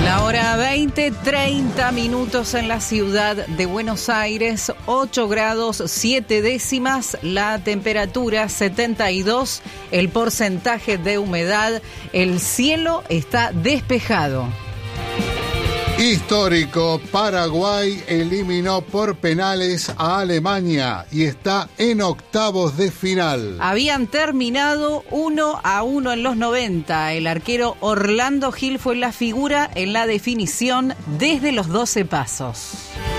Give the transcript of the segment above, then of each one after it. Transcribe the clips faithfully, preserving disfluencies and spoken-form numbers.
La hora veinte, treinta minutos en la ciudad de Buenos Aires, ocho grados siete décimas, la temperatura setenta y dos, el porcentaje de humedad, el cielo está despejado. Histórico, Paraguay eliminó por penales a Alemania y está en octavos de final. Habían terminado uno a uno en los noventa. El arquero Orlando Gil fue la figura en la definición desde los doce pasos.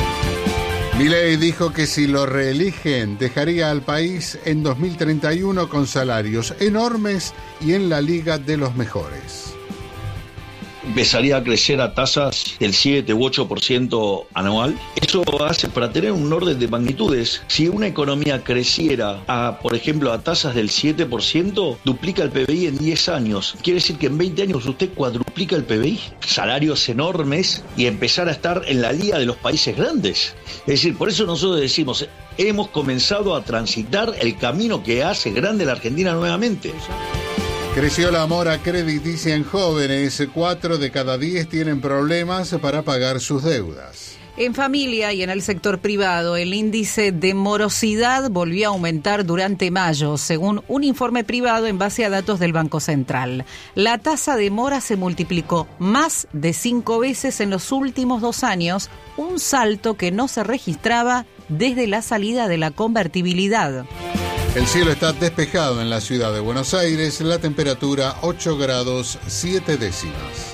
Milei dijo que si lo reeligen dejaría al país en dos mil treinta y uno con salarios enormes y en la liga de los mejores. Empezaría a crecer a tasas del siete u ocho por ciento anual. Eso hace, para tener un orden de magnitudes, si una economía creciera, a, por ejemplo, a tasas del siete por ciento, duplica el P B I en diez años. Quiere decir que en veinte años usted cuadruplica el P B I. Salarios enormes y empezar a estar en la liga de los países grandes. Es decir, por eso nosotros decimos, hemos comenzado a transitar el camino que hace grande la Argentina nuevamente. Creció la mora crediticia en jóvenes. Cuatro de cada diez tienen problemas para pagar sus deudas. En familia y en el sector privado, el índice de morosidad volvió a aumentar durante mayo, según un informe privado en base a datos del Banco Central. La tasa de mora se multiplicó más de cinco veces en los últimos dos años, un salto que no se registraba desde la salida de la convertibilidad. El cielo está despejado en la ciudad de Buenos Aires, la temperatura ocho grados siete décimas.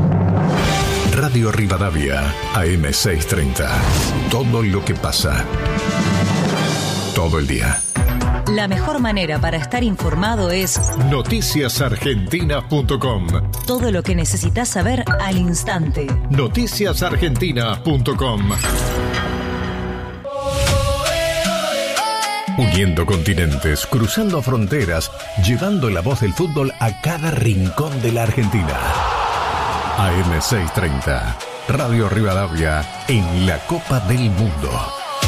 Radio Rivadavia, A M seiscientos treinta. Todo lo que pasa. Todo el día. La mejor manera para estar informado es noticias argentinas punto com. Todo lo que necesitas saber al instante. noticias argentinas punto com. Uniendo continentes, cruzando fronteras, llevando la voz del fútbol a cada rincón de la Argentina. A M seiscientos treinta, Radio Rivadavia en la Copa del Mundo.